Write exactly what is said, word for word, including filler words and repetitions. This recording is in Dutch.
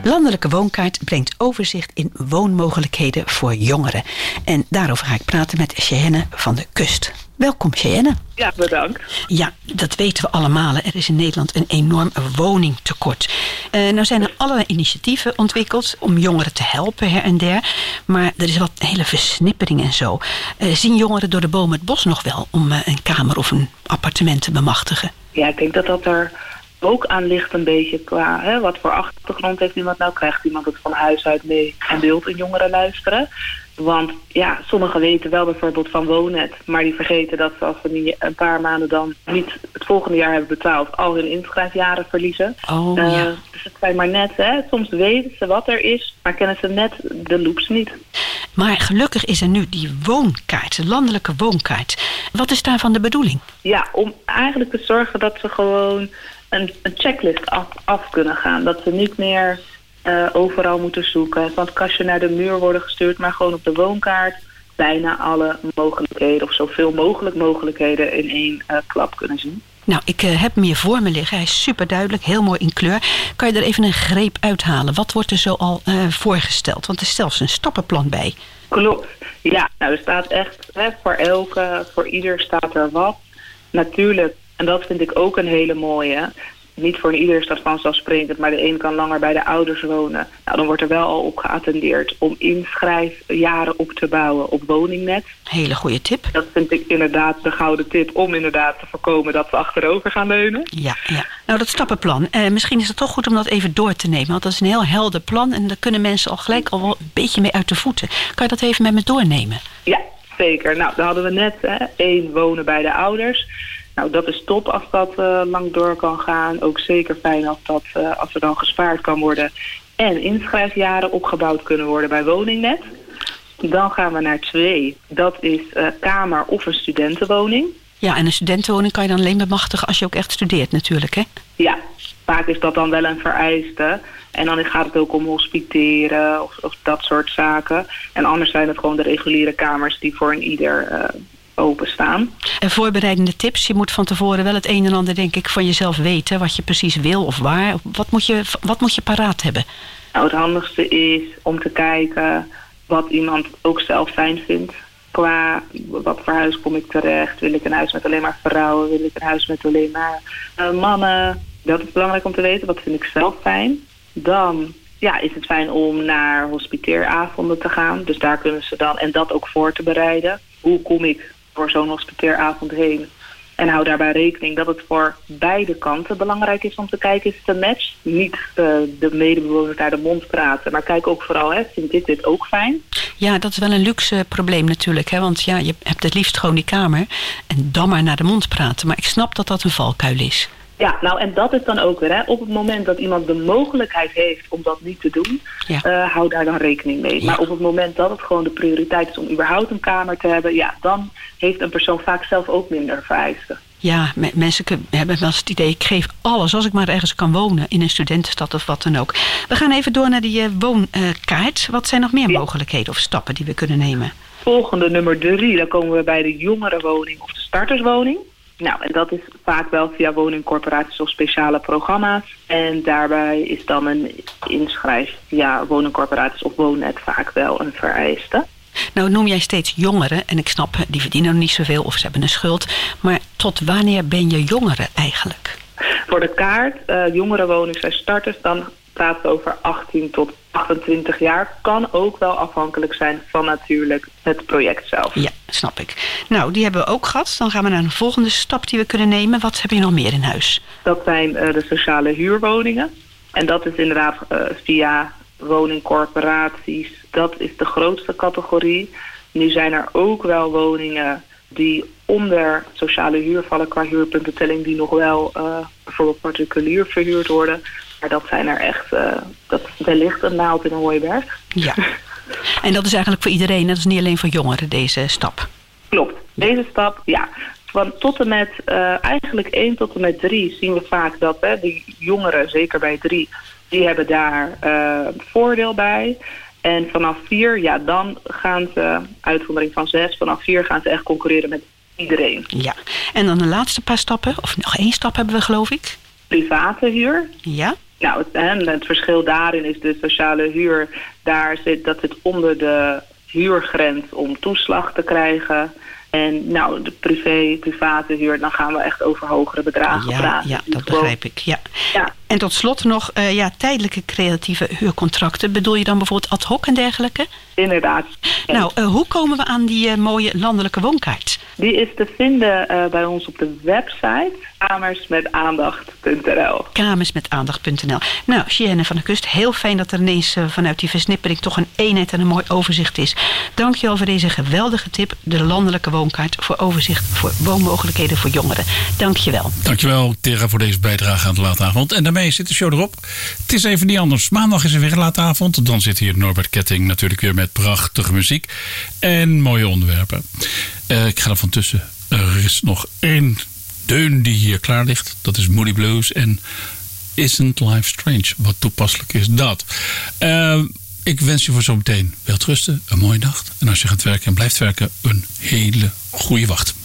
Landelijke Woonkaart brengt overzicht in woonmogelijkheden voor jongeren. En daarover ga ik praten met Cheyenne van de Kust. Welkom, Cheyenne. Ja, bedankt. Ja, dat weten we allemaal. Er is in Nederland een enorm woningtekort. Uh, nou zijn er allerlei initiatieven ontwikkeld om jongeren te helpen her en der. Maar er is wat een hele versnippering en zo. Uh, zien jongeren door de bomen het bos nog wel om uh, een kamer of een appartement te bemachtigen? Ja, ik denk dat dat er ook aan ligt een beetje qua hè, wat voor achtergrond heeft iemand nou. Krijgt iemand het van huis uit mee en wil een jongere luisteren? Want ja, sommigen weten wel bijvoorbeeld van Woonnet, maar die vergeten dat ze als ze niet een paar maanden dan niet het volgende jaar hebben betaald, al hun inschrijfjaren verliezen. Oh, uh, ja. Dus het zijn maar net, hè. Soms weten ze wat er is, maar kennen ze net de loops niet. Maar gelukkig is er nu die woonkaart, de landelijke woonkaart. Wat is daarvan de bedoeling? Ja, om eigenlijk te zorgen dat ze gewoon een, een checklist af, af kunnen gaan. Dat ze niet meer Uh, overal moeten zoeken. Van het kastje naar de muur worden gestuurd, maar gewoon op de woonkaart bijna alle mogelijkheden, of zoveel mogelijk mogelijkheden in één uh, klap kunnen zien. Nou, ik uh, heb hem hier voor me liggen. Hij is super duidelijk, heel mooi in kleur. Kan je er even een greep uithalen? Wat wordt er zo al uh, voorgesteld? Want er is zelfs een stappenplan bij. Klopt. Ja, nou er staat echt, hè, voor elke, voor ieder staat er wat. Natuurlijk, en dat vind ik ook een hele mooie. Niet voor ieder is dat vanzelfsprekend, maar de een kan langer bij de ouders wonen. Nou, dan wordt er wel al op geattendeerd om inschrijfjaren op te bouwen op Woningnet. Hele goede tip. Dat vind ik inderdaad de gouden tip om inderdaad te voorkomen dat we achterover gaan leunen. Ja, ja. Nou, dat stappenplan. Eh, misschien is het toch goed om dat even door te nemen. Want dat is een heel helder plan en daar kunnen mensen al gelijk al wel een beetje mee uit de voeten. Kan je dat even met me doornemen? Ja, zeker. Nou, dan hadden we net hè, één wonen bij de ouders. Nou, dat is top als dat uh, lang door kan gaan. Ook zeker fijn als, dat, uh, als er dan gespaard kan worden. En inschrijfjaren opgebouwd kunnen worden bij Woningnet. Dan gaan we naar twee. Dat is uh, kamer of een studentenwoning. Ja, en een studentenwoning kan je dan alleen bemachtigen als je ook echt studeert natuurlijk, hè? Ja, vaak is dat dan wel een vereiste. En dan gaat het ook om hospiteren of, of dat soort zaken. En anders zijn het gewoon de reguliere kamers die voor een ieder Uh, openstaan. En voorbereidende tips. Je moet van tevoren wel het een en ander, denk ik, van jezelf weten. Wat je precies wil of waar. Wat moet je, wat moet je paraat hebben? Nou, het handigste is om te kijken wat iemand ook zelf fijn vindt. Qua wat voor huis kom ik terecht? Wil ik een huis met alleen maar vrouwen? Wil ik een huis met alleen maar uh, mannen? Dat is belangrijk om te weten. Wat vind ik zelf fijn? Dan ja, is het fijn om naar hospiteeravonden te gaan. Dus daar kunnen ze dan, en dat ook voor te bereiden. Hoe kom ik voor zo'n hospiteeravond heen? En hou daarbij rekening dat het voor beide kanten belangrijk is om te kijken, is het een match? Niet uh, de medebewoners naar de mond praten, maar kijk ook vooral, hè, vindt dit dit ook fijn? Ja, dat is wel een luxe probleem natuurlijk, hè? Want ja, je hebt het liefst gewoon die kamer en dan maar naar de mond praten. Maar ik snap dat dat een valkuil is. Ja, nou en dat is dan ook weer, hè, op het moment dat iemand de mogelijkheid heeft om dat niet te doen, ja. uh, hou daar dan rekening mee. Ja. Maar op het moment dat het gewoon de prioriteit is om überhaupt een kamer te hebben, ja, dan heeft een persoon vaak zelf ook minder vereisten. Ja, me- mensen kunnen, hebben wel eens het idee, ik geef alles als ik maar ergens kan wonen, in een studentenstad of wat dan ook. We gaan even door naar die uh, woonkaart. Uh, wat zijn nog meer ja. mogelijkheden of stappen die we kunnen nemen? Volgende, nummer drie, dan komen we bij de jongerenwoning of de starterswoning. Nou, en dat is vaak wel via woningcorporaties of speciale programma's. En daarbij is dan een inschrijf via woningcorporaties of Woonnet vaak wel een vereiste. Nou noem jij steeds jongeren, en ik snap, die verdienen nog niet zoveel of ze hebben een schuld. Maar tot wanneer ben je jongere eigenlijk? Voor de kaart, uh, jongerenwoning zijn starters, dan praten we over achttien tot achtentwintig jaar. Kan ook wel afhankelijk zijn van natuurlijk het project zelf. Ja, snap ik. Nou, die hebben we ook gehad. Dan gaan we naar een volgende stap die we kunnen nemen. Wat heb je nog meer in huis? Dat zijn uh, de sociale huurwoningen. En dat is inderdaad uh, via woningcorporaties. Dat is de grootste categorie. Nu zijn er ook wel woningen die onder sociale huur vallen qua huurpuntentelling, die nog wel uh, bijvoorbeeld particulier verhuurd worden. Maar dat zijn er echt, uh, dat is wellicht een naald in een hooiberg. Ja, en dat is eigenlijk voor iedereen, dat is niet alleen voor jongeren deze stap. Klopt, deze stap, ja. Van tot en met, uh, eigenlijk één tot en met drie zien we vaak dat hè, die jongeren, zeker bij drie, die hebben daar uh, voordeel bij. En vanaf vier, ja, dan gaan ze, uitzondering van zes, vanaf vier gaan ze echt concurreren met iedereen. Ja, en dan de laatste paar stappen, of nog één stap hebben we geloof ik. Private huur. Ja. Nou, het, hè, het verschil daarin is de sociale huur. Daar zit, dat zit onder de huurgrens om toeslag te krijgen. En nou, de privé, private huur, dan gaan we echt over hogere bedragen ja, praten. Ja, dat begrijp ik. Ja. Ja. En tot slot nog uh, ja, tijdelijke creatieve huurcontracten. Bedoel je dan bijvoorbeeld ad hoc en dergelijke? Inderdaad. Ja. Nou, uh, hoe komen we aan die uh, mooie landelijke woonkaart? Die is te vinden uh, bij ons op de website kamersmetaandacht punt n l. kamersmetaandacht punt n l. Nou, Jeanne van der Kust, heel fijn dat er ineens uh, vanuit die versnippering toch een eenheid en een mooi overzicht is. Dankjewel voor deze geweldige tip. De landelijke woonkaart voor overzicht voor woonmogelijkheden voor jongeren. Dankjewel. Dankjewel, Tera, voor deze bijdrage aan de late avond. En daarmee zit de show erop. Het is even niet anders. Maandag is er weer een late avond. Dan zit hier Norbert Ketting natuurlijk weer met prachtige muziek en mooie onderwerpen. Uh, ik ga er van tussen. Er is nog één deun die hier klaar ligt. Dat is Moody Blues en Isn't Life Strange. Wat toepasselijk is dat. Uh, ik wens je voor zometeen welterusten, een mooie nacht. En als je gaat werken en blijft werken, een hele goede wacht.